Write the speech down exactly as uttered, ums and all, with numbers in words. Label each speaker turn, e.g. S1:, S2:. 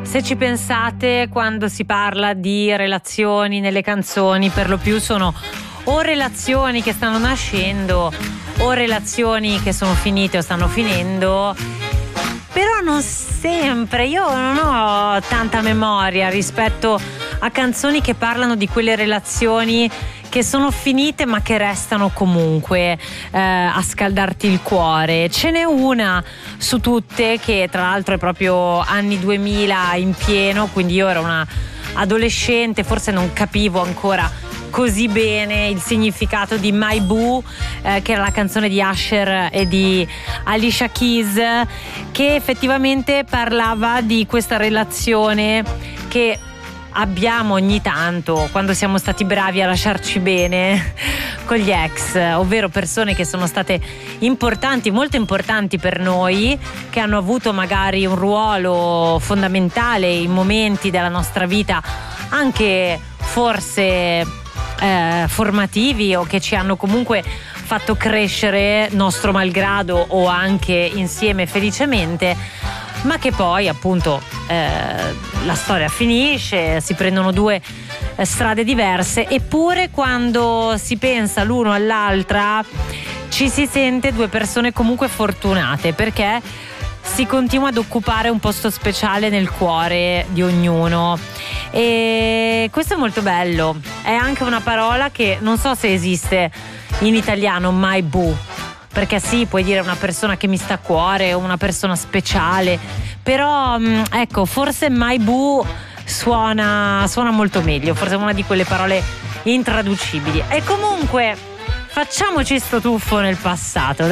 S1: Se ci pensate, quando si parla di relazioni nelle canzoni, per lo più sono o relazioni che stanno nascendo o relazioni che sono finite o stanno finendo, però non sempre. Io non ho tanta memoria rispetto a canzoni che parlano di quelle relazioni che sono finite ma che restano comunque eh, a scaldarti il cuore. Ce n'è una su tutte che tra l'altro è proprio anni duemila in pieno, quindi io ero una adolescente, forse non capivo ancora così bene il significato di My Boo, eh, che era la canzone di Usher e di Alicia Keys, che effettivamente parlava di questa relazione che abbiamo ogni tanto quando siamo stati bravi a lasciarci bene con gli ex, ovvero persone che sono state importanti, molto importanti per noi, che hanno avuto magari un ruolo fondamentale in momenti della nostra vita, anche forse eh, formativi, o che ci hanno comunque fatto crescere nostro malgrado o anche insieme felicemente, ma che poi appunto eh, la storia finisce, si prendono due eh, strade diverse, eppure quando si pensa l'uno all'altra ci si sente due persone comunque fortunate, perché si continua ad occupare un posto speciale nel cuore di ognuno, e questo è molto bello. È anche una parola che non so se esiste in italiano, My Boo, perché sì, puoi dire una persona che mi sta a cuore, una persona speciale, però ecco, forse My Boo suona, suona molto meglio, forse è una di quelle parole intraducibili. E comunque facciamoci sto tuffo nel passato.